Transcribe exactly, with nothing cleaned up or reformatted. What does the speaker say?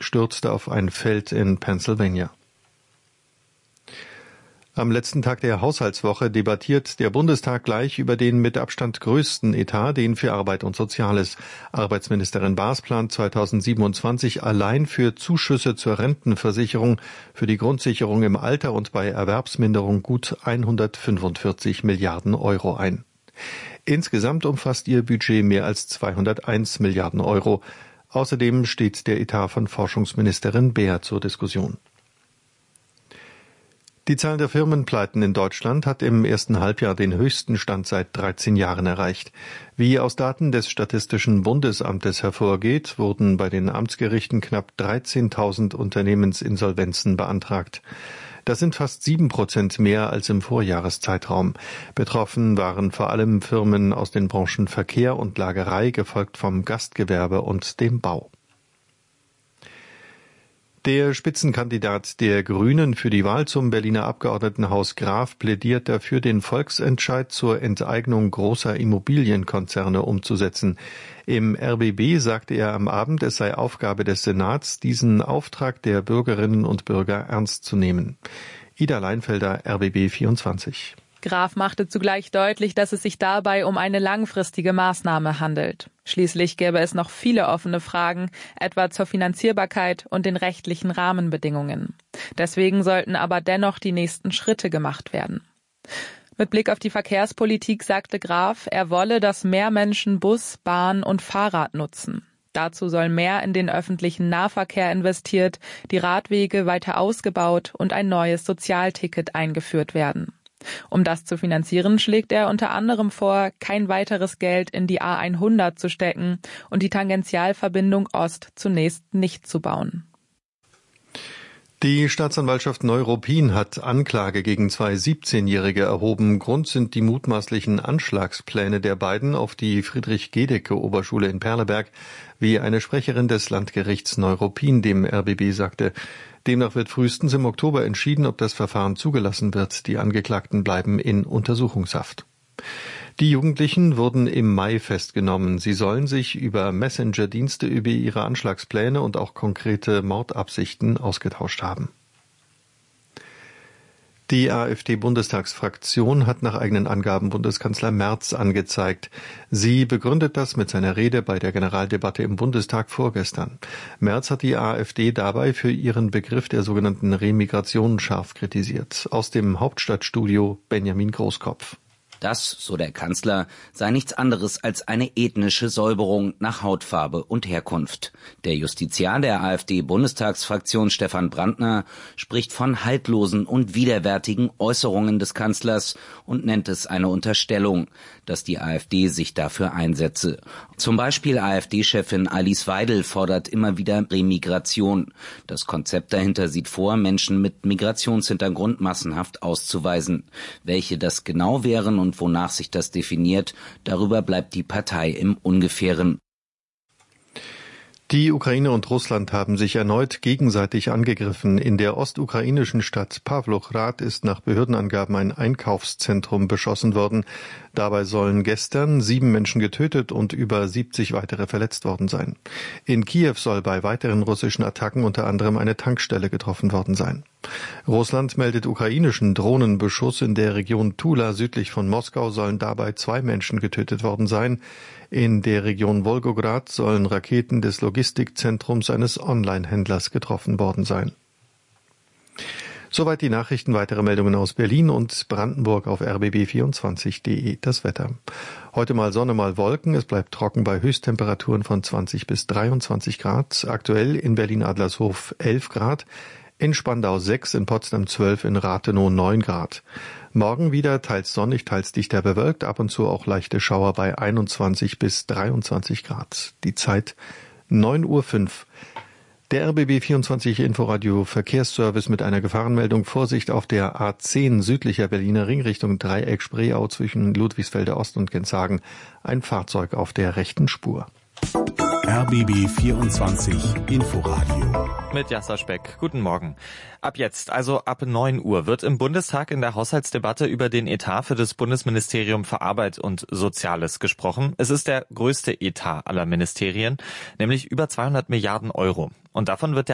stürzte auf ein Feld in Pennsylvania. Am letzten Tag der Haushaltswoche debattiert der Bundestag gleich über den mit Abstand größten Etat, den für Arbeit und Soziales. Arbeitsministerin Baas plant zweitausendsiebenundzwanzig allein für Zuschüsse zur Rentenversicherung, für die Grundsicherung im Alter und bei Erwerbsminderung gut hundertfünfundvierzig Milliarden Euro ein. Insgesamt umfasst ihr Budget mehr als zweihunderteins Milliarden Euro. Außerdem steht der Etat von Forschungsministerin Beer zur Diskussion. Die Zahl der Firmenpleiten in Deutschland hat im ersten Halbjahr den höchsten Stand seit dreizehn Jahren erreicht. Wie aus Daten des Statistischen Bundesamtes hervorgeht, wurden bei den Amtsgerichten knapp dreizehntausend Unternehmensinsolvenzen beantragt. Das sind fast sieben Prozent mehr als im Vorjahreszeitraum. Betroffen waren vor allem Firmen aus den Branchen Verkehr und Lagerei, gefolgt vom Gastgewerbe und dem Bau. Der Spitzenkandidat der Grünen für die Wahl zum Berliner Abgeordnetenhaus Graf plädiert dafür, den Volksentscheid zur Enteignung großer Immobilienkonzerne umzusetzen. Im R B B sagte er am Abend, es sei Aufgabe des Senats, diesen Auftrag der Bürgerinnen und Bürger ernst zu nehmen. Ida Leinfelder, R B B vierundzwanzig. Graf machte zugleich deutlich, dass es sich dabei um eine langfristige Maßnahme handelt. Schließlich gäbe es noch viele offene Fragen, etwa zur Finanzierbarkeit und den rechtlichen Rahmenbedingungen. Deswegen sollten aber dennoch die nächsten Schritte gemacht werden. Mit Blick auf die Verkehrspolitik sagte Graf, er wolle, dass mehr Menschen Bus, Bahn und Fahrrad nutzen. Dazu soll mehr in den öffentlichen Nahverkehr investiert, die Radwege weiter ausgebaut und ein neues Sozialticket eingeführt werden. Um das zu finanzieren, schlägt er unter anderem vor, kein weiteres Geld in die A hundert zu stecken und die Tangentialverbindung Ost zunächst nicht zu bauen. Die Staatsanwaltschaft Neuruppin hat Anklage gegen zwei siebzehnjährige erhoben. Grund sind die mutmaßlichen Anschlagspläne der beiden auf die Friedrich-Gedecke-Oberschule in Perleberg, wie eine Sprecherin des Landgerichts Neuruppin dem R B B sagte. Demnach wird frühestens im Oktober entschieden, ob das Verfahren zugelassen wird. Die Angeklagten bleiben in Untersuchungshaft. Die Jugendlichen wurden im Mai festgenommen. Sie sollen sich über Messenger-Dienste über ihre Anschlagspläne und auch konkrete Mordabsichten ausgetauscht haben. Die AfD-Bundestagsfraktion hat nach eigenen Angaben Bundeskanzler Merz angezeigt. Sie begründet das mit seiner Rede bei der Generaldebatte im Bundestag vorgestern. Merz hat die AfD dabei für ihren Begriff der sogenannten Remigration scharf kritisiert. Aus dem Hauptstadtstudio Benjamin Großkopf. Das, so der Kanzler, sei nichts anderes als eine ethnische Säuberung nach Hautfarbe und Herkunft. Der Justiziar der AfD-Bundestagsfraktion Stefan Brandner spricht von haltlosen und widerwärtigen Äußerungen des Kanzlers und nennt es eine Unterstellung, dass die AfD sich dafür einsetze. Zum Beispiel AfD-Chefin Alice Weidel fordert immer wieder Remigration. Das Konzept dahinter sieht vor, Menschen mit Migrationshintergrund massenhaft auszuweisen. Welche das genau wären und wonach sich das definiert, darüber bleibt die Partei im Ungefähren. Die Ukraine und Russland haben sich erneut gegenseitig angegriffen. In der ostukrainischen Stadt Pawlochrad ist nach Behördenangaben ein Einkaufszentrum beschossen worden. Dabei sollen gestern sieben Menschen getötet und über siebzig weitere verletzt worden sein. In Kiew soll bei weiteren russischen Attacken unter anderem eine Tankstelle getroffen worden sein. Russland meldet ukrainischen Drohnenbeschuss in der Region Tula südlich von Moskau, sollen dabei zwei Menschen getötet worden sein. In der Region Wolgograd sollen Raketen des Logistikzentrums eines Online-Händlers getroffen worden sein. Soweit die Nachrichten. Weitere Meldungen aus Berlin und Brandenburg auf r b b vierundzwanzig punkt d e. Das Wetter. Heute mal Sonne, mal Wolken. Es bleibt trocken bei Höchsttemperaturen von zwanzig bis dreiundzwanzig Grad. Aktuell in Berlin-Adlershof elf Grad. In Spandau sechs, in Potsdam zwölf, in Rathenow neun Grad. Morgen wieder teils sonnig, teils dichter bewölkt, ab und zu auch leichte Schauer bei einundzwanzig bis dreiundzwanzig Grad. Die Zeit neun Uhr fünf. Der R B B vierundzwanzig Inforadio Verkehrsservice mit einer Gefahrenmeldung. Vorsicht auf der A zehn südlicher Berliner Ring Richtung Dreieck Spreeau zwischen Ludwigsfelder Ost und Genshagen. Ein Fahrzeug auf der rechten Spur. R B B vierundzwanzig Inforadio. Mit Jasser Speck. Guten Morgen. Ab jetzt, also ab neun Uhr, wird im Bundestag in der Haushaltsdebatte über den Etat für das Bundesministerium für Arbeit und Soziales gesprochen. Es ist der größte Etat aller Ministerien, nämlich über zweihundert Milliarden Euro. Und davon wird der